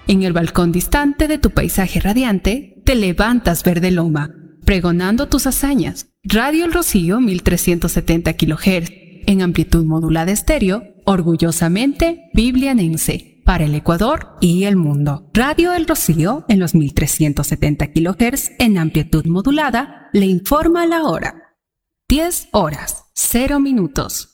En el balcón distante de tu paisaje radiante, te levantas verde loma, pregonando tus hazañas. Radio El Rocío 1370 kHz, en amplitud modulada estéreo, orgullosamente biblianense, para el Ecuador y el mundo. Radio El Rocío, en los 1370 kHz, en amplitud modulada, le informa la hora. 10 horas, 0 minutos.